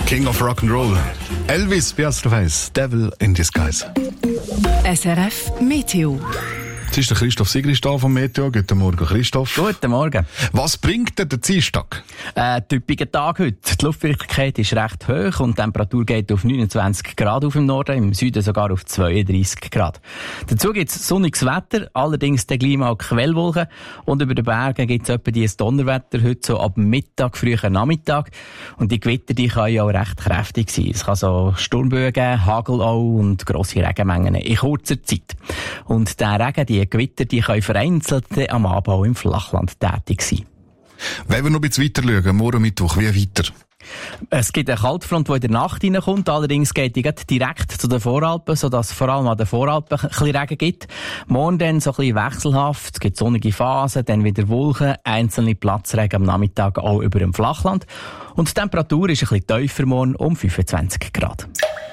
King of Rock'n'Roll. Elvis Piazza-Face, Devil in Disguise. SRF Meteo. Jetzt ist der Christoph Sigristal vom Meteo. Guten Morgen, Christoph. Guten Morgen. Was bringt dir der Dienstag? Typischer Tag heute. Die Luftfeuchtigkeit ist recht hoch und die Temperatur geht auf 29 Grad auf im Norden, im Süden sogar auf 32 Grad. Dazu gibt es sonniges Wetter, allerdings der Klima auch Quellwolken und über den Bergen gibt es etwa dieses Donnerwetter heute so ab Mittag, früher Nachmittag. Und die Gewitter, die können ja auch recht kräftig sein. Es kann so Sturmböen geben, Hagel auch und grosse Regenmengen in kurzer Zeit. Und der Regen, die Gewitter, die können vereinzelt am Abend auch im Flachland tätig sein. Wenn wir noch ein bisschen weiter schauen, morgen Mittwoch, wie weiter? Es gibt eine Kaltfront, die in der Nacht reinkommt. Allerdings geht die direkt zu den Voralpen, sodass es vor allem an den Voralpen ein bisschen Regen gibt. Morgen dann so ein bisschen wechselhaft. Es gibt sonnige Phasen, dann wieder Wolken, einzelne Platzregen am Nachmittag auch über dem Flachland. Und die Temperatur ist ein bisschen tiefer morgen um 25 Grad.